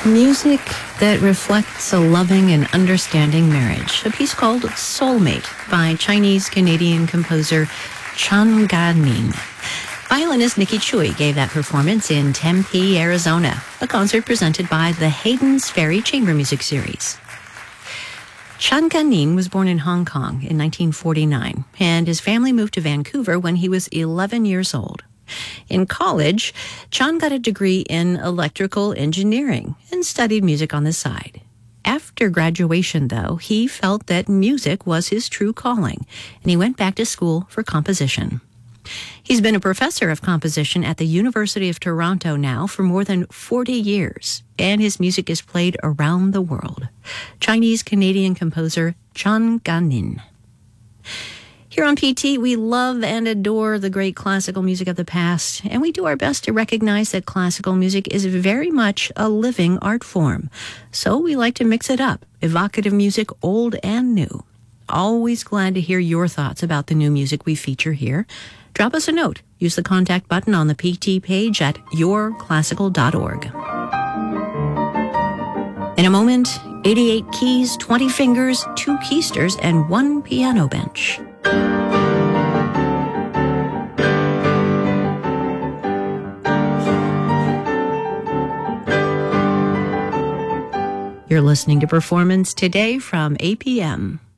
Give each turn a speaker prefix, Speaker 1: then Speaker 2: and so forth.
Speaker 1: Music that reflects a loving and understanding marriage. A piece called Soulmate by Chinese-Canadian composer Chan Gan-nin. Violinist Nikki Chui gave that performance in Tempe, Arizona, a concert presented by the Hayden's Ferry Chamber Music Series. Chan Gan-nin was born in Hong Kong in 1949, and his family moved to Vancouver when he was 11 years old. In college, Chan got a degree in electrical engineering and studied music on the side. After graduation, though, he felt that music was his true calling, and he went back to school for composition. He's been a professor of composition at the University of Toronto now for more than 40 years, and his music is played around the world. Chinese-Canadian composer Chan Gan-nin. Here on PT, we love and adore the great classical music of the past, and we do our best to recognize that classical music is very much a living art form. So we like to mix it up, evocative music, old and new. Always glad to hear your thoughts about the new music we feature here. Drop us a note. Use the contact button on the PT page at yourclassical.org. In a moment, 88 keys, 20 fingers, 2 keysters, and 1 piano bench. You're listening to Performance Today from APM.